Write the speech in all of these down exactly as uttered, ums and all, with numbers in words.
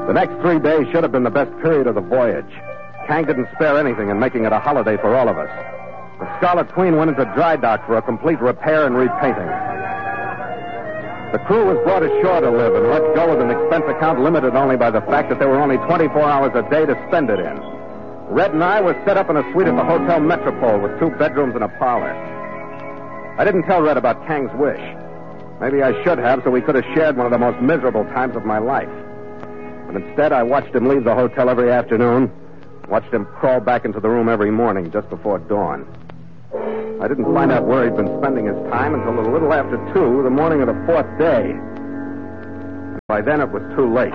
The next three days should have been the best period of the voyage. Kang didn't spare anything in making it a holiday for all of us. The Scarlet Queen went into dry dock for a complete repair and repainting. The crew was brought ashore to live and let go with an expense account limited only by the fact that there were only twenty-four hours a day to spend it in. Red and I were set up in a suite at the Hotel Metropole with two bedrooms and a parlor. I didn't tell Red about Kang's wish. Maybe I should have, so we could have shared one of the most miserable times of my life. But instead, I watched him leave the hotel every afternoon, watched him crawl back into the room every morning just before dawn. I didn't find out where he'd been spending his time until a little after two, the morning of the fourth day. And by then, it was too late.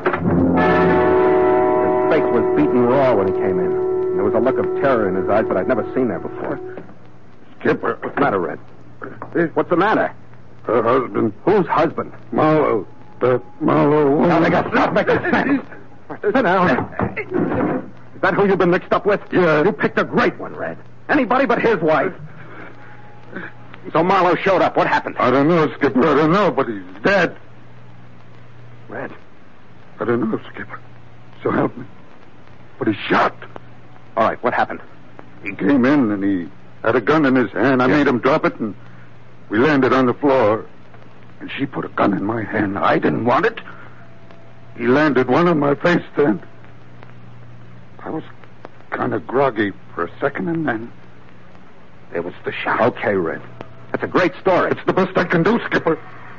His face was beaten raw when he came in. There was a look of terror in his eyes that I'd never seen there before. Skipper. What's the matter, Red? What's the matter? Her husband. Whose husband? Marlowe. That Marlowe woman. Now, they got not making sense. Sit down. Is that who you've been mixed up with? Yeah. You picked a great one, Red. Anybody but his wife. So Marlowe showed up. What happened? I don't know, Skipper. I don't know, but he's dead. Red. I don't know, Skipper. So help me. But he's shot. All right, what happened? He came in and he had a gun in his hand. I Yeah. made him drop it and we landed on the floor. And she put a gun in my hand. I didn't want it. He landed one on my face then. I was kind of groggy for a second and then there was the shot. Okay, Red. That's a great story. It's the best I can do, Skipper.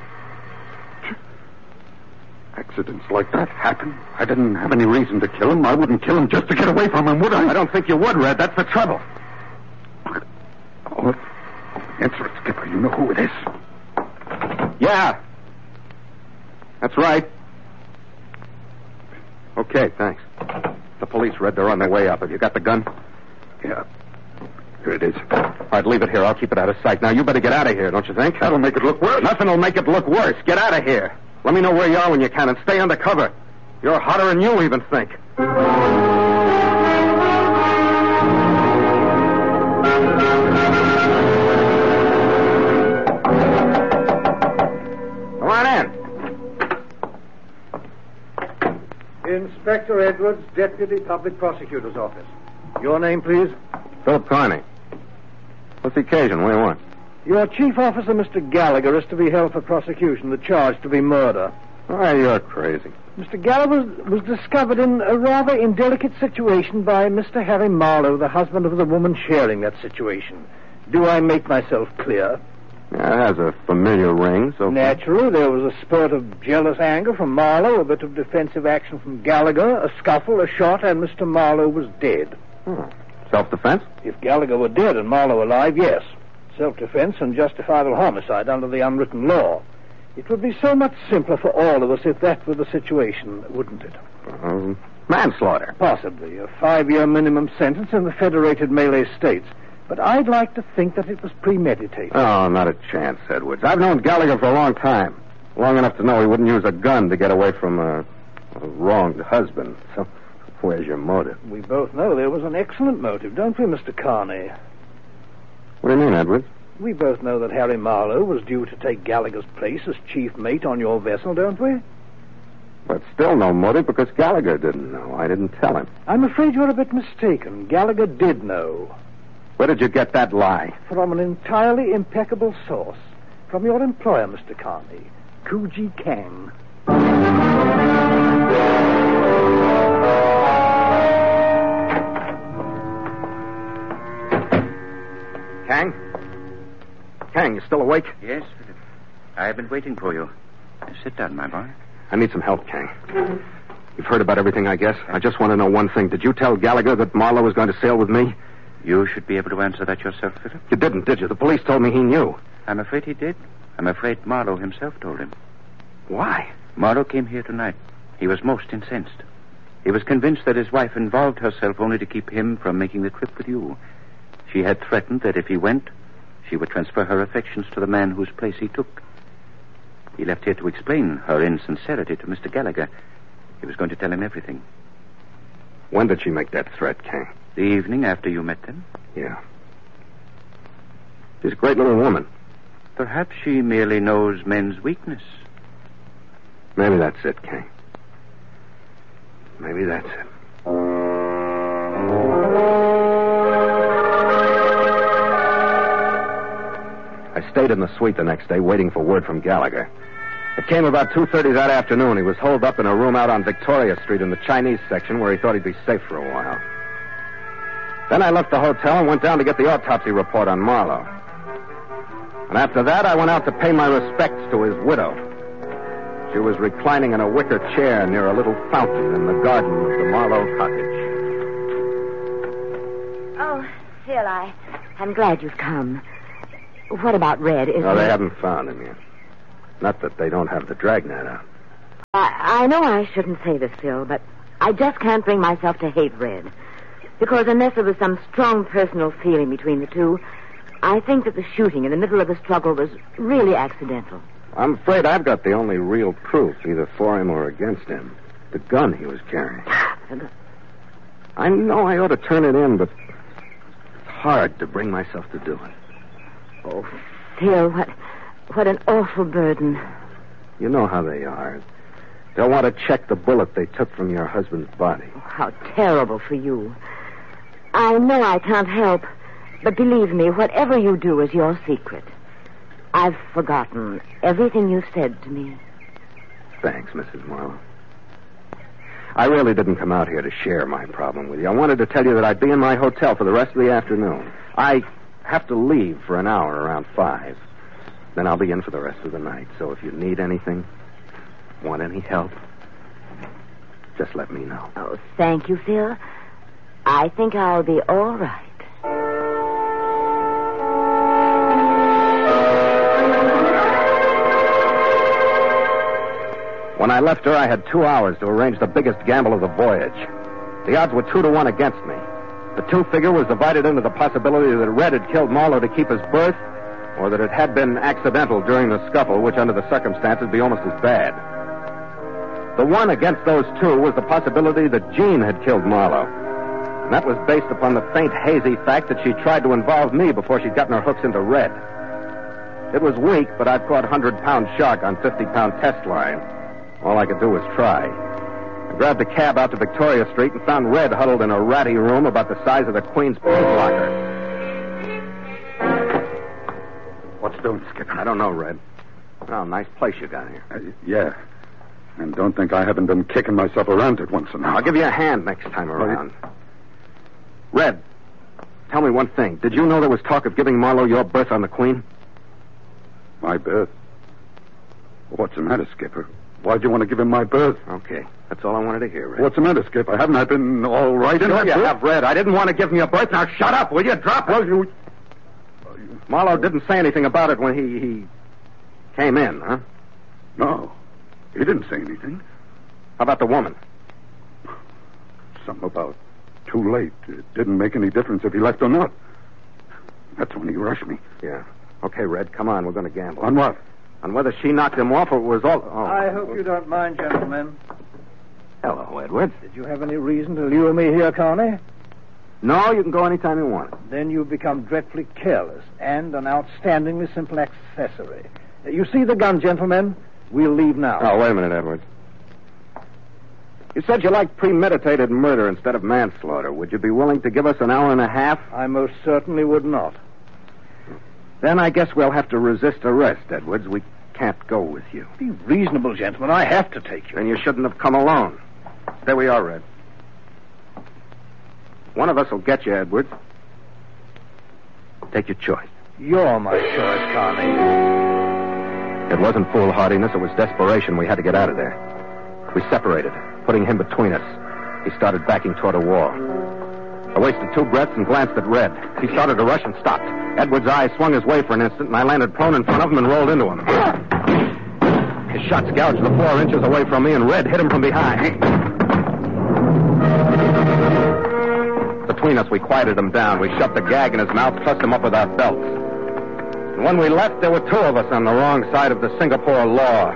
Accidents like that happen. I didn't have any reason to kill him. I wouldn't kill him just to get away from him, would I? I don't think you would, Red. That's the trouble. Oh, answer it, Skipper. You know who it is. Yeah. That's right. Okay, thanks. The police, Red, they're on their way up. Have you got the gun? Yeah. Here it is. All right, leave it here. I'll keep it out of sight. Now, you better get out of here, don't you think? That'll make it look worse. Nothing will make it look worse. Get out of here. Let me know where you are when you can and stay under cover. You're hotter than you even think. Come on in. Inspector Edwards, Deputy Public Prosecutor's Office. Your name, please? Philip Carney. What's the occasion? What do you want? Your chief officer, Mister Gallagher, is to be held for prosecution. The charge to be murder. Oh, you're crazy. Mister Gallagher was, was discovered in a rather indelicate situation by Mister Harry Marlowe, the husband of the woman sharing that situation. Do I make myself clear? Yeah, it has a familiar ring, so... Naturally, there was a spurt of jealous anger from Marlowe, a bit of defensive action from Gallagher, a scuffle, a shot, and Mister Marlowe was dead. Hmm. Self-defense? If Gallagher were dead and Marlowe alive, yes. Self-defense and justifiable homicide under the unwritten law. It would be so much simpler for all of us if that were the situation, wouldn't it? Um, manslaughter. Possibly. A five-year minimum sentence in the Federated Malay States. But I'd like to think that it was premeditated. Oh, not a chance, Edwards. I've known Gallagher for a long time. Long enough to know he wouldn't use a gun to get away from a, a wronged husband. So, where's your motive? We both know there was an excellent motive, don't we, Mister Carney? What do you mean, Edwards? We both know that Harry Marlowe was due to take Gallagher's place as chief mate on your vessel, don't we? But still no motive because Gallagher didn't know. I didn't tell him. I'm afraid you're a bit mistaken. Gallagher did know. Where did you get that lie? From an entirely impeccable source. From your employer, Mister Carney, Kuji Kang. Kang? Kang, you still awake? Yes, Philip. I've been waiting for you. Sit down, my boy. I need some help, Kang. You've heard about everything, I guess. I just want to know one thing. Did you tell Gallagher that Marlowe was going to sail with me? You should be able to answer that yourself, Philip. You didn't, did you? The police told me he knew. I'm afraid he did. I'm afraid Marlowe himself told him. Why? Marlowe came here tonight. He was most incensed. He was convinced that his wife involved herself only to keep him from making the trip with you. She had threatened that if he went, she would transfer her affections to the man whose place he took. He left here to explain her insincerity to Mister Gallagher. He was going to tell him everything. When did she make that threat, Kang? The evening after you met them? Yeah. She's a great little woman. Perhaps she merely knows men's weakness. Maybe that's it, Kang. Maybe that's it. I stayed in the suite the next day waiting for word from Gallagher. It came about two thirty that afternoon. He was holed up in a room out on Victoria Street in the Chinese section where he thought he'd be safe for a while. Then I left the hotel and went down to get the autopsy report on Marlowe. And after that, I went out to pay my respects to his widow. She was reclining in a wicker chair near a little fountain in the garden of the Marlowe cottage. Oh, Phil, I, I'm glad you've come. What about Red? Is No, they he... haven't found him yet. Not that they don't have the dragnet out. I, I know I shouldn't say this, Phil, but I just can't bring myself to hate Red. Because unless there was some strong personal feeling between the two, I think that the shooting in the middle of the struggle was really accidental. I'm afraid I've got the only real proof, either for him or against him. The gun he was carrying. I know I ought to turn it in, but it's hard to bring myself to do it. Oh, Phil, what, what an awful burden. You know how they are. They'll want to check the bullet they took from your husband's body. Oh, how terrible for you. I know I can't help, but believe me, whatever you do is your secret. I've forgotten everything you said to me. Thanks, Missus Marlowe. I really didn't come out here to share my problem with you. I wanted to tell you that I'd be in my hotel for the rest of the afternoon. I have to leave for an hour around five. Then I'll be in for the rest of the night. So if you need anything, want any help, just let me know. Oh, thank you, Phil. I think I'll be all right. When I left her, I had two hours to arrange the biggest gamble of the voyage. The odds were two to one against me. The two figure was divided into the possibility that Red had killed Marlowe to keep his berth, or that it had been accidental during the scuffle, which under the circumstances would be almost as bad. The one against those two was the possibility that Jean had killed Marlowe. And that was based upon the faint, hazy fact that she tried to involve me before she'd gotten her hooks into Red. It was weak, but I'd caught hundred-pound shark on fifty-pound test line. All I could do was try. I grabbed a cab out to Victoria Street and found Red huddled in a ratty room about the size of the Queen's paint locker. What's doing, Skipper? I don't know, Red. Oh, nice place you got here. Uh, yeah. And don't think I haven't been kicking myself around it once in a while. I'll give you a hand next time around. Red, tell me one thing. Did you know there was talk of giving Marlowe your berth on the Queen? My berth? What's the matter, Skipper? Why'd you want to give him my berth? Okay, that's all I wanted to hear, Red. What's the matter, Skipper? Haven't I been all right in Sure that you berth? have, Red. I didn't want to give him your berth. Now shut up, will you? Drop it. Well, you... Marlowe didn't say anything about it when he, he came in, huh? No, he didn't say anything. How about the woman? Something about too late. It didn't make any difference if he left or not. That's when he rushed me. Yeah. Okay, Red, come on. We're going to gamble. On what? On whether she knocked him off or it was all... Oh. I hope you don't mind, gentlemen. Hello, Edward. Did you have any reason to lure me here, Carney? No, you can go anytime you want. Then you've become dreadfully careless and an outstandingly simple accessory. Uh, You see the gun, gentlemen? We'll leave now. Oh, wait a minute, Edward. You said you liked premeditated murder instead of manslaughter. Would you be willing to give us an hour and a half? I most certainly would not. Then I guess we'll have to resist arrest, Edwards. We can't go with you. Be reasonable, gentlemen. I have to take you. Then you shouldn't have come alone. There we are, Red. One of us will get you, Edwards. Take your choice. You're my choice, Carney. It wasn't foolhardiness. It was desperation. We had to get out of there. We separated, putting him between us. He started backing toward a wall. I wasted two breaths and glanced at Red. He started to rush and stopped. Edwards' eye swung his way for an instant, and I landed prone in front of him and rolled into him. His shot gouged the floor inches away from me, and Red hit him from behind. Between us, we quieted him down. We shoved the gag in his mouth, trussed him up with our belts. And when we left, there were two of us on the wrong side of the Singapore law.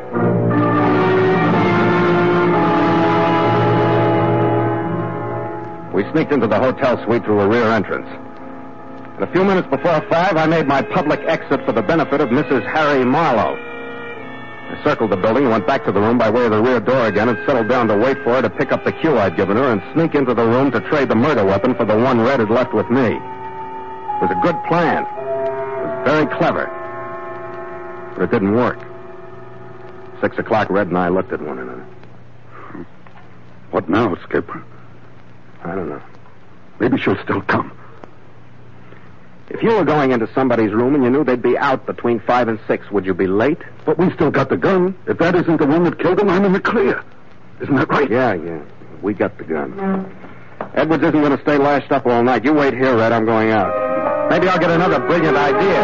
We sneaked into the hotel suite through a rear entrance. And a few minutes before five, I made my public exit for the benefit of Missus Harry Marlowe. I circled the building and went back to the room by way of the rear door again and settled down to wait for her to pick up the cue I'd given her and sneak into the room to trade the murder weapon for the one Red had left with me. It was a good plan. It was very clever. But it didn't work. Six o'clock, Red and I looked at one another. What now, Skipper? I don't know. Maybe she'll still come. If you were going into somebody's room and you knew they'd be out between five and six, would you be late? But we still got the gun. If that isn't the one that killed him, I'm in the clear. Isn't that right? Yeah, yeah. We got the gun. Edwards isn't going to stay lashed up all night. You wait here, Red. I'm going out. Maybe I'll get another brilliant idea.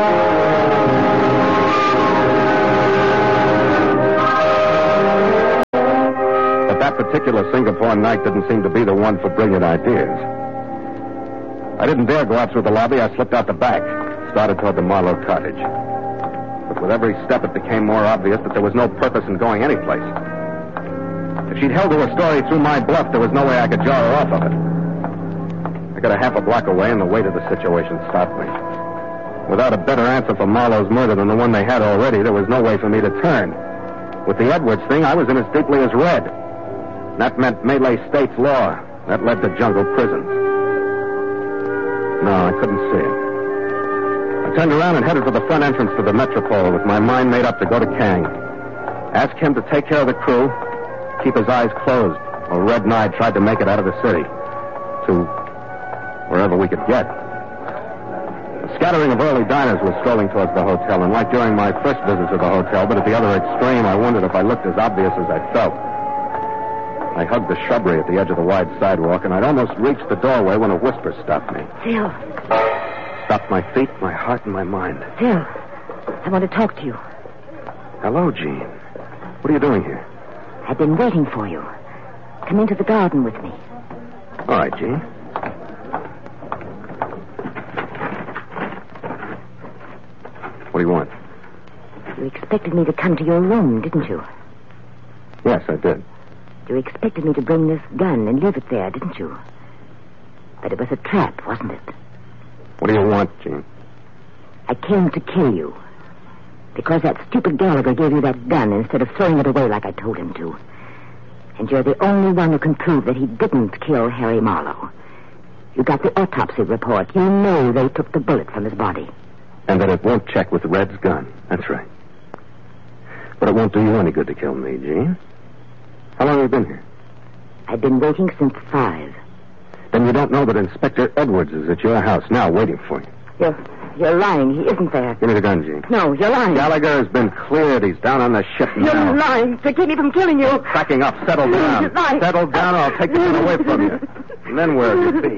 But that particular Singapore night didn't seem to be the one for brilliant ideas. I didn't dare go out through the lobby. I slipped out the back, started toward the Marlowe cottage. But with every step, it became more obvious that there was no purpose in going anyplace. If she'd held to her story through my bluff, there was no way I could jar her off of it. I got a half a block away, and the weight of the situation stopped me. Without a better answer for Marlowe's murder than the one they had already, there was no way for me to turn. With the Edwards thing, I was in as deeply as Red. That meant Malay state's law. That led to jungle prisons. No, I couldn't see it. I turned around and headed for the front entrance to the Metropole with my mind made up to go to Kang. Ask him to take care of the crew, keep his eyes closed, while Red and I tried to make it out of the city. To wherever we could get. A scattering of early diners was strolling towards the hotel, and like during my first visit to the hotel, but at the other extreme, I wondered if I looked as obvious as I felt. I hugged the shrubbery at the edge of the wide sidewalk, and I'd almost reached the doorway when a whisper stopped me. Phil. Stopped my feet, my heart, and my mind. Phil, I want to talk to you. Hello, Jean. What are you doing here? I've been waiting for you. Come into the garden with me. All right, Jean. What do you want? You expected me to come to your room, didn't you? Yes, I did. You expected me to bring this gun and leave it there, didn't you? But it was a trap, wasn't it? What do you want, Jean? I came to kill you. Because that stupid Gallagher gave you that gun instead of throwing it away like I told him to. And you're the only one who can prove that he didn't kill Harry Marlowe. You got the autopsy report. You know they took the bullet from his body. And that it won't check with Red's gun. That's right. But it won't do you any good to kill me, Jean. How long have you been here? I've been waiting since five. Then you don't know that Inspector Edwards is at your house now waiting for you. You're, you're lying. He isn't there. Give me the gun, Jean. No, you're lying. Gallagher has been cleared. He's down on the ship now. You're lying to keep me from killing you. Backing up. Settle down. You're lying. Settle down or I'll take the gun away from you. And then where'll you be?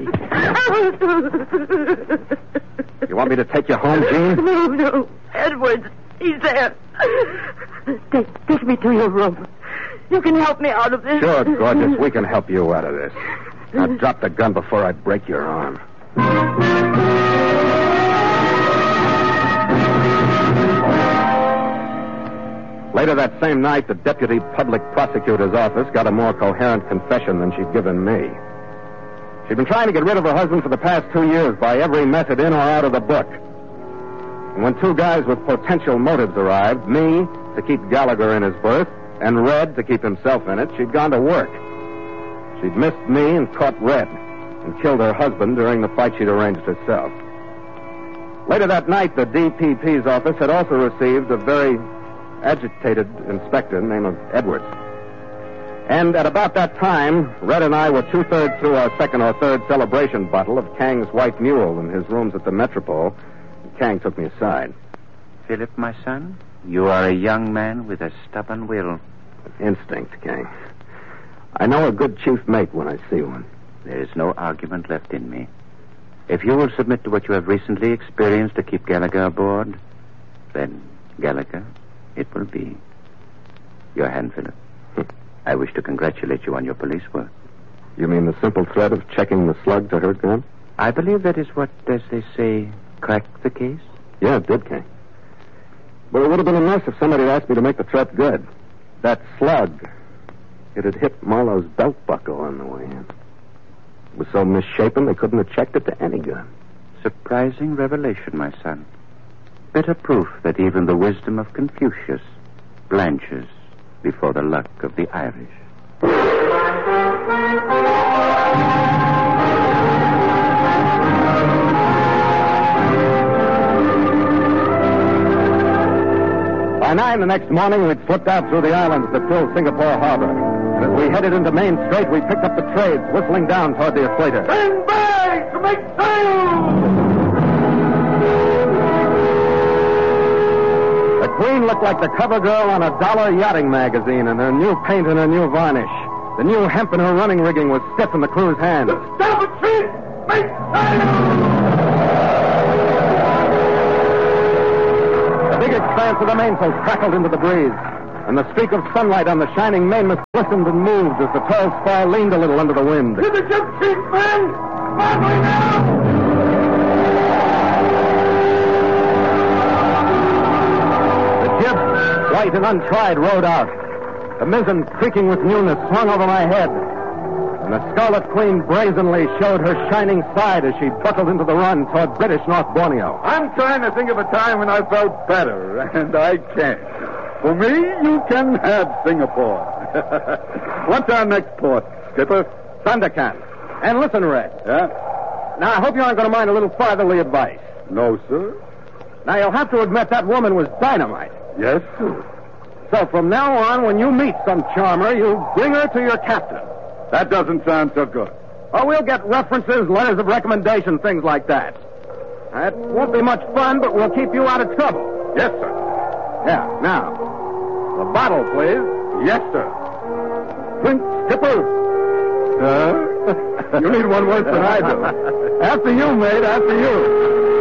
You want me to take you home, Jean? No, no. Edwards, he's there. Take, take me to your room. You can help me out of this. Sure, gorgeous. We can help you out of this. Now drop the gun before I break your arm. Later that same night, the deputy public prosecutor's office got a more coherent confession than she'd given me. She'd been trying to get rid of her husband for the past two years by every method in or out of the book. And when two guys with potential motives arrived, me to keep Gallagher in his berth, and Red to keep himself in it, she'd gone to work. She'd missed me and caught Red and killed her husband during the fight she'd arranged herself. Later that night, the D P P's office had also received a very agitated inspector named Edwards. And at about that time, Red and I were two-thirds through our second or third celebration bottle of Kang's White Mule in his rooms at the Metropole. Kang took me aside. Philip, my son, you are a young man with a stubborn will. Instinct, Kang. I know a good chief mate when I see one. There is no argument left in me. If you will submit to what you have recently experienced to keep Gallagher aboard, then, Gallagher, it will be. Your hand, Philip. I wish to congratulate you on your police work. You mean the simple threat of checking the slug to her gun? I believe that is what, as they say, cracked the case. Yeah, it did, Kang. But it would have been nice if somebody had asked me to make the threat good. That slug, it had hit Marlowe's belt buckle on the way in. It was so misshapen they couldn't have checked it to any gun. Surprising revelation, my son. Bitter proof that even the wisdom of Confucius blanches before the luck of the Irish. By nine the next morning, we'd slipped out through the islands that fill Singapore Harbor. And as we headed into Main Strait, we picked up the trades, whistling down toward the equator. Stand by to make sail! The Queen looked like the cover girl on a dollar yachting magazine in her new paint and her new varnish. The new hemp in her running rigging was stiff in the crew's hands. Starboard sheet! Make sail! The big expanse of the mainsail crackled into the breeze, and the streak of sunlight on the shining mainmast glistened and moved as the tall spar leaned a little under the wind. To the jib sheet, men! Sparkling now! The jib, white and untried, rode out. The mizzen, creaking with newness, swung over my head. And the Scarlet Queen brazenly showed her shining side as she buckled into the run toward British North Borneo. I'm trying to think of a time when I felt better, and I can't. For me, you can have Singapore. What's our next port, Skipper? Sandakan. And listen, Red. Yeah? Now, I hope you aren't going to mind a little fatherly advice. No, sir. Now, you'll have to admit that woman was dynamite. Yes, sir. So from now on, when you meet some charmer, you bring her to your captain. That doesn't sound so good. Or we'll get references, letters of recommendation, things like that. It won't be much fun, but we'll keep you out of trouble. Yes, sir. Yeah, now, the bottle, please. Yes, sir. Drink, Skipper. Uh, you need one worse than I do. After you, mate, after you.